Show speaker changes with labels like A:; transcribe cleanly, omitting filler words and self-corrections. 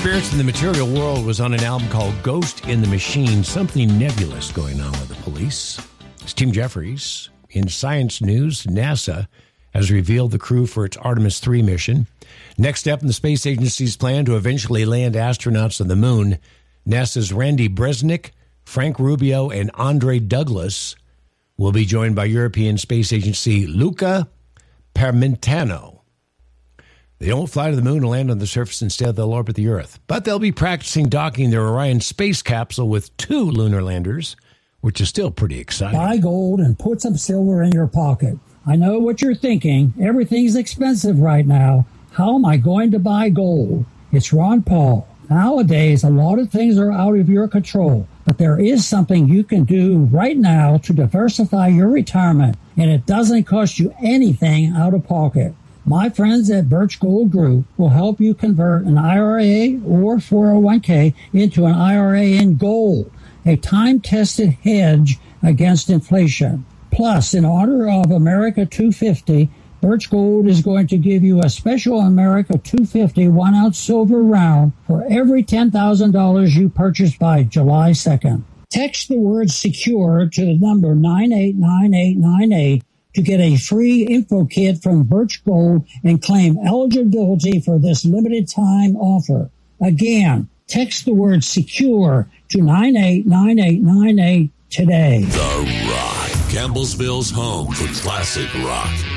A: Spirits in the Material World was on an album called Ghost in the Machine. Something nebulous going on with the police. It's Tim Jeffries. In Science News, NASA has revealed the crew for its Artemis 3 mission. Next step in the space agency's plan to eventually land astronauts on the moon, NASA's Randy Bresnik, Frank Rubio, and Andre Douglas will be joined by European Space Agency Luca Parmitano. They don't fly to the moon and land on the surface. Instead, they'll orbit the Earth. But they'll be practicing docking their Orion space capsule with 2 lunar landers, which is still pretty exciting.
B: Buy gold and put some silver in your pocket. I know what you're thinking. Everything's expensive right now. How am I going to buy gold? It's Ron Paul. Nowadays, a lot of things are out of your control. But there is something you can do right now to diversify your retirement, and it doesn't cost you anything out of pocket. My friends at Birch Gold Group will help you convert an IRA or 401k into an IRA in gold, a time-tested hedge against inflation. Plus, in honor of America 250, Birch Gold is going to give you a special America 250 1-ounce silver round for every $10,000 you purchase by July 2nd. Text the word SECURE to the number 989898 to get a free info kit from Birch Gold and claim eligibility for this limited time offer. Again, text the word SECURE to 989898 today.
C: The Rock, Campbellsville's home for classic rock.